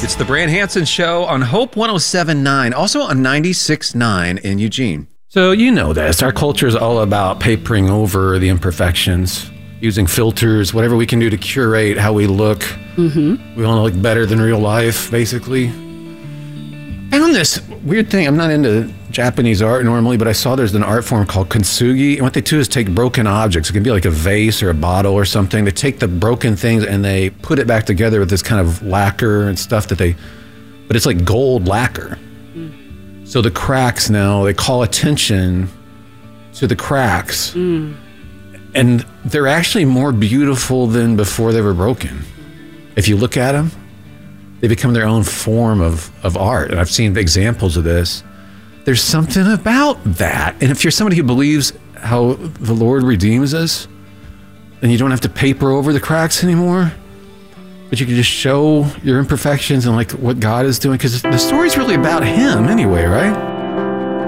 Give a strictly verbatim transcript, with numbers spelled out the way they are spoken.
It's the Brant Hansen Show on Hope one oh seven point nine, also on ninety-six point nine in Eugene. So you know this. Our culture is all about papering over the imperfections, using filters, whatever we can do to curate how we look. Mm-hmm. We want to look better than real life, basically. I found this weird thing. I'm not into Japanese art normally, but I saw there's an art form called kintsugi. And what they do is take broken objects. It can be like a vase or a bottle or something. They take the broken things and they put it back together with this kind of lacquer and stuff that they, but it's like gold lacquer. Mm. So the cracks now, they call attention to the cracks. Mm. And they're actually more beautiful than before they were broken. If you look at them, they become their own form of, of art. And I've seen examples of this. There's something about that. And if you're somebody who believes how the Lord redeems us, then you don't have to paper over the cracks anymore, but you can just show your imperfections and like what God is doing, because the story's really about him anyway, right?